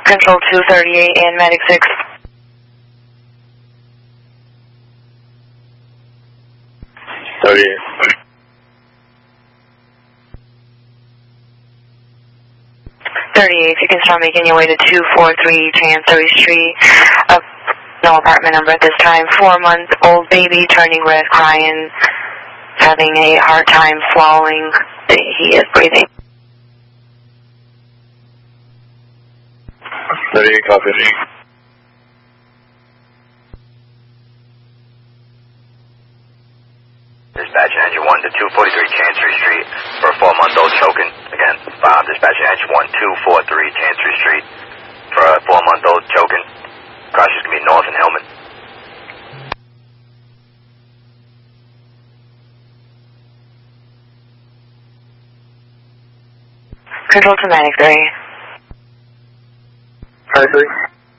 Control 238 and Medic 6. If you can start making your way to 243 Chancery Street. No apartment number at this time. 4-month-old baby turning red, crying, having a hard time swallowing. He is breathing. 38, copy. Dispatching engine 1 to 243 Chancery Street for a 4-month-old choking. Again, dispatching engine 1, 243 Chancery Street for a 4-month-old choking. Crash is going to be north in Hillman. Control to Medic 3. Medic 3.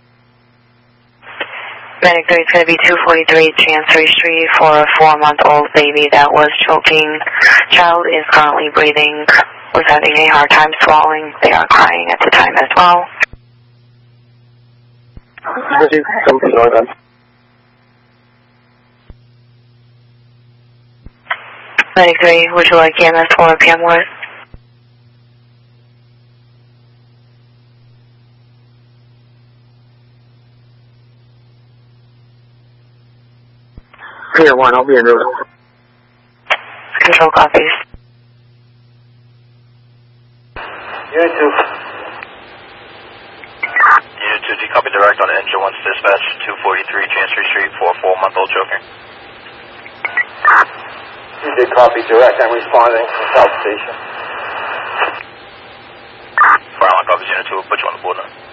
Medic 3 is going to be 243 Chancery Street for a 4-month-old baby that was choking. Child is currently breathing, was having a hard time swallowing. They are crying at the time as well. Medic 3, would you like EMS for PM West? Pier 1, I'll be in route. Control copies. Unit 2. Unit 2, do you copy direct on engine 1's dispatch, 243 Chancery Street for a 4-month-old choking? You did copy direct. I'm responding from South Station. Fire on copies, Unit 2, we'll put you on the board now.